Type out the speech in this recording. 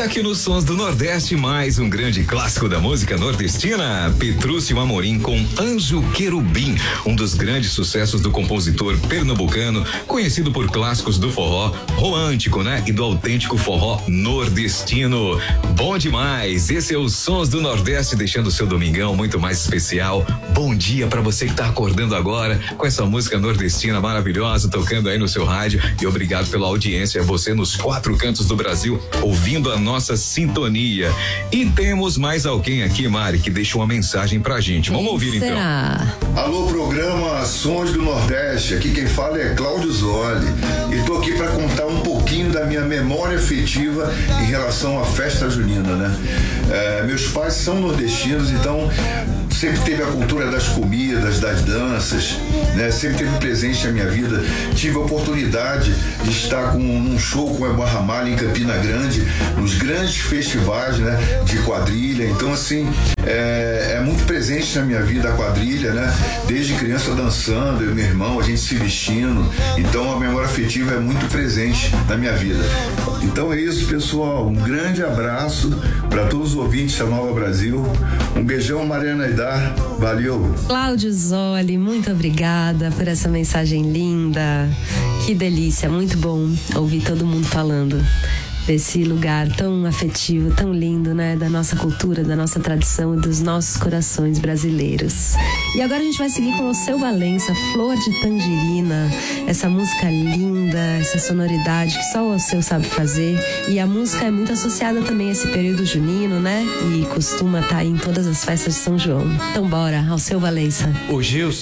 aqui nos Sons do Nordeste, mais um grande clássico da música nordestina, Petrúcio Amorim com Anjo Querubim, um dos grandes sucessos do compositor pernambucano, conhecido por clássicos do forró romântico, né? E do autêntico forró nordestino. Bom demais! Esse é o Sons do Nordeste, deixando o seu domingão muito mais especial. Bom dia pra você que tá acordando agora com essa música nordestina maravilhosa, tocando aí no seu rádio, e obrigado pela audiência, você nos 4 cantos do Brasil, ouvindo a nossa sintonia. E temos mais alguém aqui, Mari, que deixou uma mensagem pra gente. Vamos ouvir então. Alô, programa Sons do Nordeste, aqui quem fala é Cláudio Zoli, e tô aqui para contar um pouquinho da minha memória afetiva em relação à festa junina, né? Meus pais são nordestinos, então sempre teve a cultura das comidas, das danças, né? Sempre teve presente na minha vida. Tive a oportunidade de estar num show com a Barra Malha em Campina Grande, nos grandes festivais, né? De quadrilha. Então, assim, é muito presente na minha vida a quadrilha, né? Desde criança dançando, eu e meu irmão, a gente se vestindo. Então, a memória afetiva é muito presente na minha vida. Então é isso, pessoal. Um grande abraço para todos os ouvintes da Nova Brasil. Um beijão, Mariana Aidar. Valeu. Cláudio Zoli, muito obrigada por essa mensagem linda. Que delícia, muito bom ouvir todo mundo falando desse lugar tão afetivo, tão lindo, né? Da nossa cultura, da nossa tradição e dos nossos corações brasileiros. E agora a gente vai seguir com o Seu Valença, Flor de Tangerina. Essa música linda, essa sonoridade que só o Seu sabe fazer. E a música é muito associada também a esse período junino, né? E costuma estar em todas as festas de São João. Então bora, ao Seu Valença. Hoje eu